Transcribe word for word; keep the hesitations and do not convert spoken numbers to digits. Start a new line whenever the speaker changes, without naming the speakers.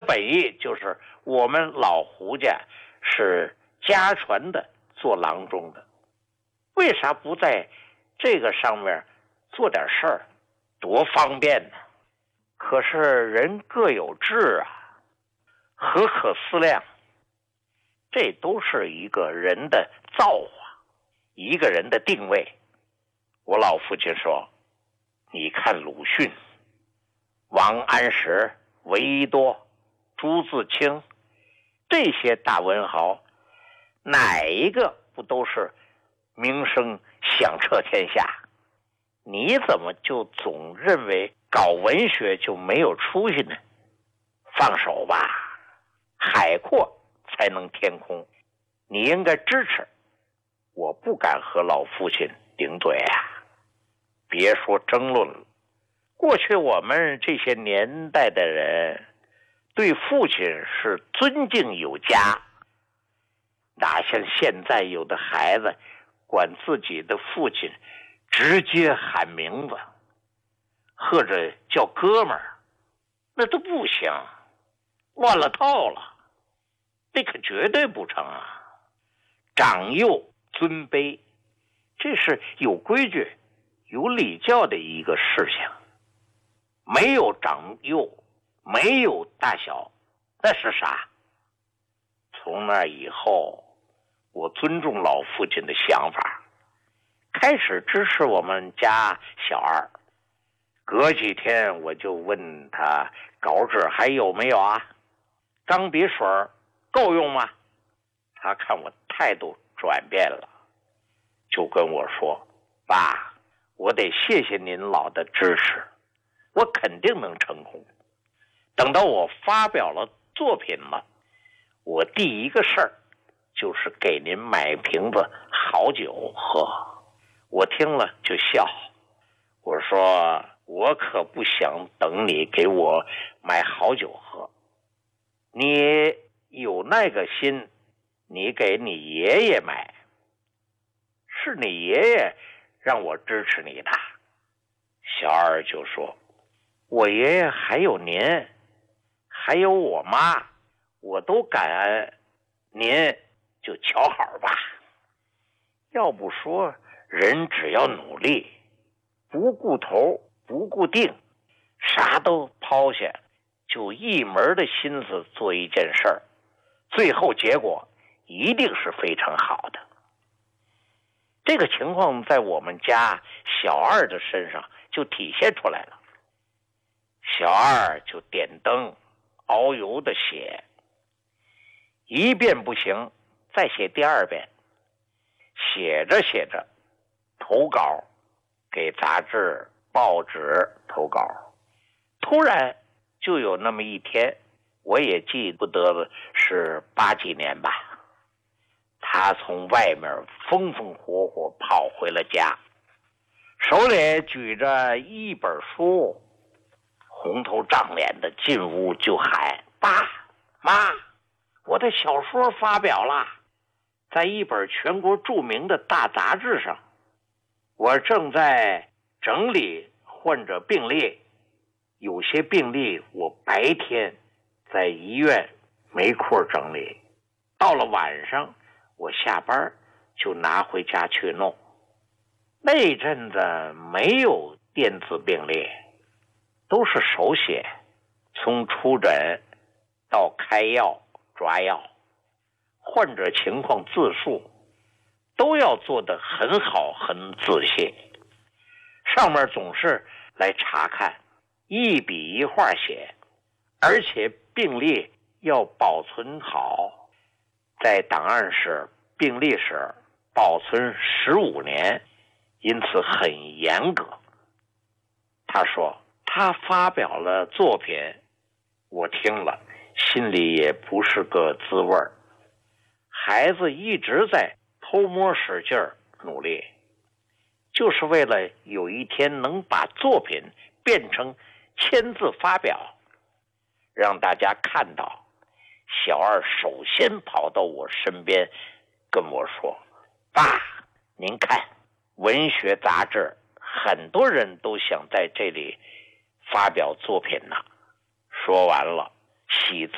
本意就是我们老胡家是家传的做郎中的，为啥不在这个上面做点事儿，多方便呢？可是人各有志啊，何可思量？这都是一个人的造化，一个人的定位。我老父亲说，你看鲁迅、王安石、闻一多、朱自清这些大文豪，哪一个不都是名声响彻天下？你怎么就总认为搞文学就没有出息呢？放手吧，海阔才能天空，你应该支持。我不敢和老父亲顶嘴啊，别说争论了。过去我们这些年代的人对父亲是尊敬有加，哪像现在有的孩子管自己的父亲直接喊名字，或者叫哥们儿，那都不行，乱了套了，这可绝对不成啊！长幼尊卑，这是有规矩、有礼教的一个事情。没有长幼，没有大小，那是啥？从那以后，我尊重老父亲的想法，开始支持我们家小二。隔几天我就问他稿纸还有没有啊？钢笔水够用吗？他看我态度转变了，就跟我说，爸，我得谢谢您老的支持，我肯定能成功。等到我发表了作品了，我第一个事儿就是给您买瓶子好酒喝。我听了就笑，我说我可不想等你给我买好酒喝，你有那个心，你给你爷爷买，是你爷爷让我支持你的。小二就说，我爷爷还有您，还有我妈，我都感恩，您就瞧好吧。要不说人只要努力，不顾头不顾腚，啥都抛下，就一门的心思做一件事儿，最后结果一定是非常好的。这个情况在我们家小二的身上就体现出来了。小二就点灯熬油的写，一遍不行，再写第二遍。写着写着，投稿给杂志报纸投稿。突然就有那么一天，我也记不得了，是八几年吧，他从外面风风火火跑回了家，手里举着一本书，红头胀脸的进屋就喊，爸妈，我的小说发表了，在一本全国著名的大杂志上。我正在整理患者病历，有些病历我白天在医院没空整理，到了晚上我下班就拿回家去弄。那阵子没有电子病历，都是手写，从出诊到开药抓药，患者情况自述都要做得很好很仔细，上面总是来查看，一笔一画写，而且病历要保存好，在档案室病历室保存十五年，因此很严格。他说他发表了作品，我听了心里也不是个滋味儿。孩子一直在偷摸使劲儿努力，就是为了有一天能把作品变成签字发表，让大家看到。小二首先跑到我身边跟我说，爸，您看文学杂志很多人都想在这里发表作品呢。说完了，喜滋